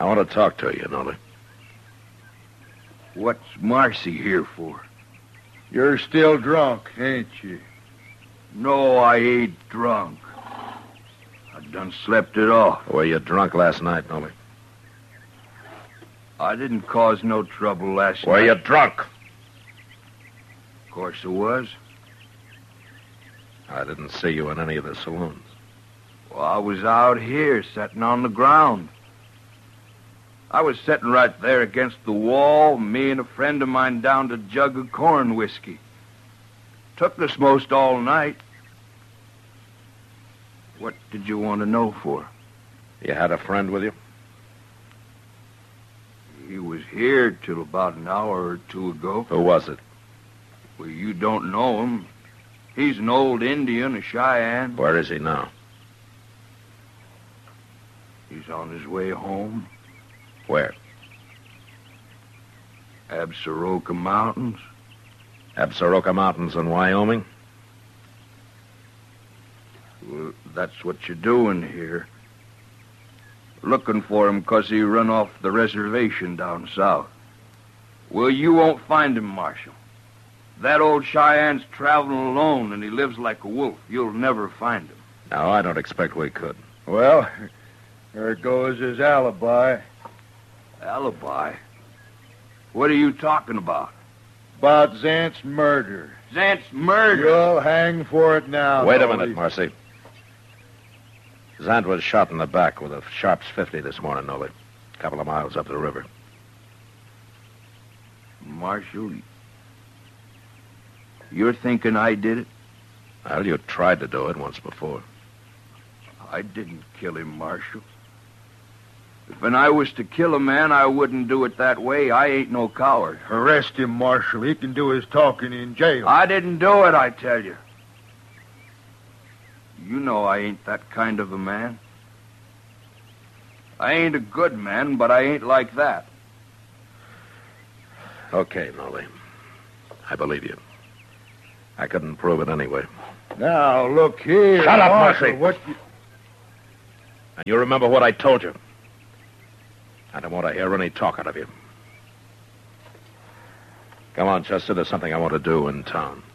I want to talk to you, Nolly. What's Marcy here for? You're still drunk, ain't you? No, I ain't drunk. I done slept it off. Were you drunk last night, Nolly? I didn't cause no trouble last night. Were you drunk? Of course I was. I didn't see you in any of the saloons. Well, I was out here, sitting on the ground. I was sitting right there against the wall, me and a friend of mine downed a jug of corn whiskey. Took us most all night. What did you want to know for? You had a friend with you? He was here till about an hour or two ago. Who was it? Well, you don't know him. He's an old Indian, a Cheyenne. Where is he now? He's on his way home. Where? Absaroka Mountains. Absaroka Mountains in Wyoming? Well, that's what you're doing here. Looking for him 'cause he run off the reservation down south. Well, you won't find him, Marshal. That old Cheyenne's traveling alone, and he lives like a wolf. You'll never find him. No, I don't expect we could. Well, there goes his alibi. Alibi? What are you talking about? About Zant's murder. Zant's murder? You'll hang for it now. Wait a Nolly. minute, Marcy. Zant was shot in the back with a Sharps 50 this morning, Nolly. A couple of miles up the river. Marshal, you're thinking I did it? Well, you tried to do it once before. I didn't kill him, Marshal. If I was to kill a man, I wouldn't do it that way. I ain't no coward. Arrest him, Marshal. He can do his talking in jail. I didn't do it, I tell you. You know I ain't that kind of a man. I ain't a good man, but I ain't like that. Okay, Nolly. I believe you. I couldn't prove it anyway. Now, look here. Shut up, Marshal, Marcy. What you... And you remember what I told you. I don't want to hear any talk out of you. Come on, Chester. There's something I want to do in town.